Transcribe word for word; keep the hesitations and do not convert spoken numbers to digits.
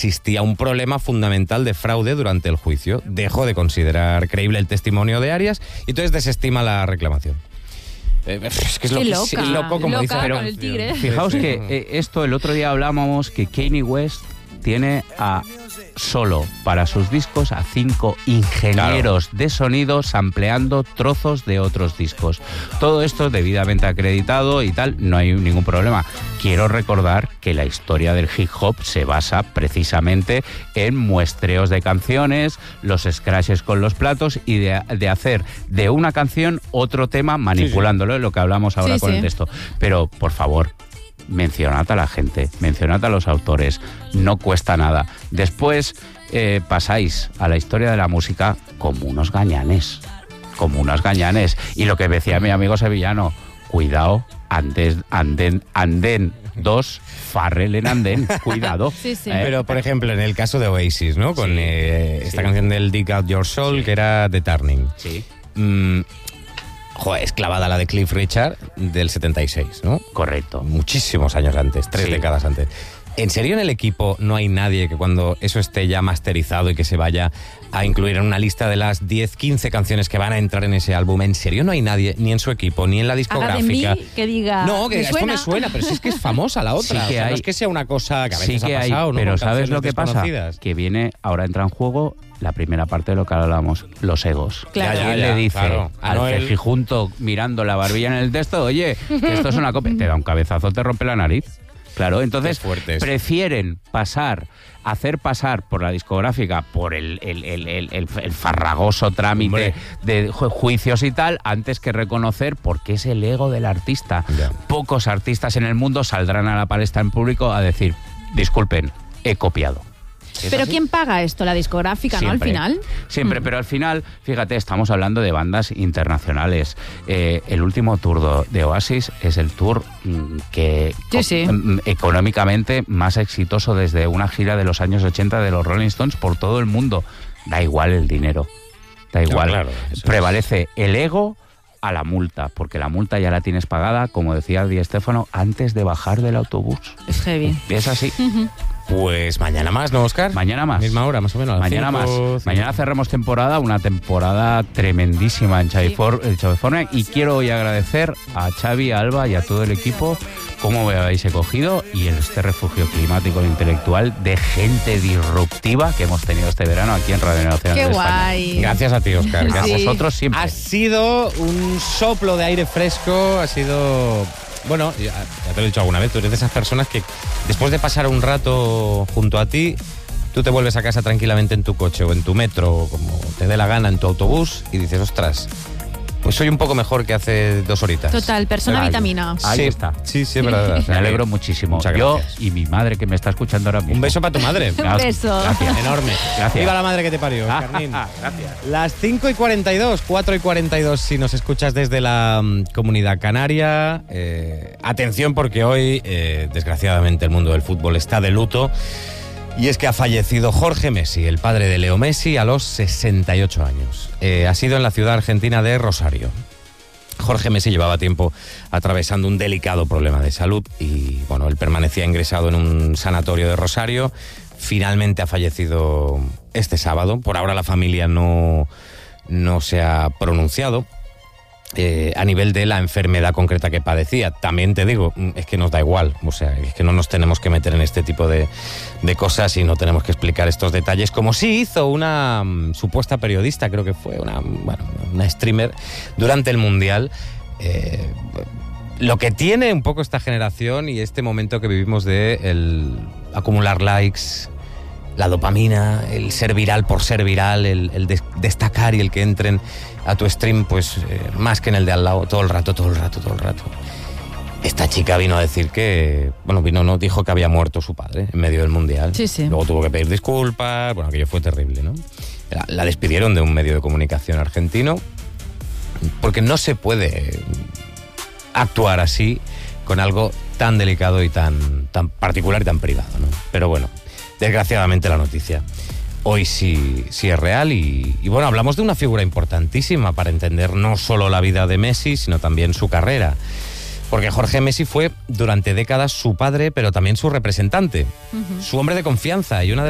existía un problema fundamental de fraude durante el juicio. Dejó de considerar creíble el testimonio de Arias y entonces desestima la reclamación. Eh, es que es, lo, Qué es loca, loco, como loca dice. con Pero, el tigre. Fijaos Sí, sí. que eh, esto el otro día hablábamos que Kanye West tiene a solo para sus discos a cinco ingenieros claro. de sonido sampleando trozos de otros discos. Todo esto debidamente acreditado y tal, no hay ningún problema. Quiero recordar que la historia del hip hop se basa precisamente en muestreos de canciones, los scratches con los platos y de, de hacer de una canción otro tema manipulándolo, sí, sí. lo que hablamos ahora sí, con sí. el texto. Pero, por favor, mencionad a la gente, mencionad a los autores, no cuesta nada. Después eh, pasáis a la historia de la música como unos gañanes, como unos gañanes. Y lo que decía mi amigo sevillano, cuidado, anden, anden, anden dos, Farrell en andén, cuidado. Sí, sí. Eh, Pero, por ejemplo, en el caso de Oasis, ¿no? Con sí, eh, esta sí. canción del Dig Out Your Soul, sí. que era The Turning. Sí. Mm, Joder, es clavada la de Cliff Richard del setenta y seis, ¿no? Correcto. Muchísimos años antes, tres sí. décadas antes. ¿En serio en el equipo no hay nadie que cuando eso esté ya masterizado y que se vaya a incluir en una lista de las diez, quince canciones que van a entrar en ese álbum, en serio no hay nadie, ni en su equipo, ni en la discográfica? Haga de mí que diga... No, que ¿me esto suena? me suena, pero si es que es famosa la otra. Sí que o sea, hay, no es que sea una cosa que a veces sí que ha pasado, hay, ¿no? Pero Con ¿sabes lo que pasa? Que viene, ahora entra en juego la primera parte de lo que hablábamos, los egos. Claro. ¿Quién Ya, ya, le dice claro. al Noel... cejijunto mirando la barbilla en el texto, oye, que esto es una copia? Te da un cabezazo, te rompe la nariz. Claro, entonces prefieren pasar, hacer pasar por la discográfica por el, el, el, el, el, el farragoso trámite Hombre. de ju- juicios y tal, antes que reconocer porque es el ego del artista. Ya. Pocos artistas en el mundo saldrán a la palestra en público a decir, disculpen, he copiado. ¿Pero así? ¿Quién paga esto? ¿La discográfica, siempre, no? Al final. Siempre, mm. pero al final, fíjate, estamos hablando de bandas internacionales. Eh, el último tour de Oasis es el tour mm, que sí, sí. Mm, económicamente más exitoso desde una gira de los años ochenta de los Rolling Stones por todo el mundo. Da igual el dinero, da igual. No, claro, prevalece es... el ego a la multa, porque la multa ya la tienes pagada, como decía Di Stéfano, antes de bajar del autobús. Es heavy. Es así. Uh-huh. Pues mañana más, ¿no, Óscar? Mañana más. Misma hora, más o menos. Mañana cinco, más. cinco. Mañana cerramos temporada, una temporada tremendísima en Chavifornia. Sí. Y quiero hoy agradecer a Xavi, a Alba y a todo el equipo cómo me habéis cogido y este refugio climático e intelectual de gente disruptiva que hemos tenido este verano aquí en Radio Nacional ¡Qué de guay! España. Gracias a ti, Óscar. A sí. vosotros siempre. Ha sido un soplo de aire fresco, ha sido... Bueno, ya, ya te lo he dicho alguna vez, tú eres de esas personas que después de pasar un rato junto a ti, tú te vuelves a casa tranquilamente en tu coche o en tu metro, o como te dé la gana, en tu autobús, y dices, ostras, pues soy un poco mejor que hace dos horitas. Total, persona Ahí, vitamina. Ahí sí, está. Sí, sí, es verdad. Me alegro muchísimo. Muchas Yo gracias. y mi madre que me está escuchando ahora mismo. Un beso para tu madre. Un beso. Gracias. Enorme. Gracias. Viva la madre que te parió, Carnín. Gracias. Las cinco y cuarenta y dos, cuatro y cuarenta y dos si nos escuchas desde la um, Comunidad Canaria. Eh, atención porque hoy, eh, desgraciadamente, el mundo del fútbol está de luto. Y es que ha fallecido Jorge Messi, el padre de Leo Messi, a los sesenta y ocho años. Eh, ha sido en la ciudad argentina de Rosario. Jorge Messi llevaba tiempo atravesando un delicado problema de salud y, bueno, él permanecía ingresado en un sanatorio de Rosario. Finalmente ha fallecido este sábado. Por ahora la familia no, no se ha pronunciado eh, a nivel de la enfermedad concreta que padecía. También te digo, es que nos da igual. O sea, es que no nos tenemos que meter en este tipo de, de cosas y no tenemos que explicar estos detalles, como sí hizo una um, supuesta periodista, creo que fue una, bueno, una streamer, durante el Mundial. Eh, lo que tiene un poco esta generación y este momento que vivimos de el acumular likes, la dopamina, el ser viral por ser viral, el, el des- destacar y el que entren a tu stream, pues eh, más que en el de al lado, todo el rato, todo el rato, todo el rato. Esta chica vino a decir que, bueno, vino, no, dijo que había muerto su padre en medio del Mundial. Sí, sí. Luego tuvo que pedir disculpas, bueno, aquello fue terrible, ¿no? La, la despidieron de un medio de comunicación argentino porque no se puede actuar así con algo tan delicado y tan, tan particular y tan privado, ¿no? Pero bueno, desgraciadamente la noticia hoy sí, sí es real y, y bueno, hablamos de una figura importantísima para entender no solo la vida de Messi, sino también su carrera. Porque Jorge Messi fue durante décadas su padre, pero también su representante, uh-huh. su hombre de confianza y una de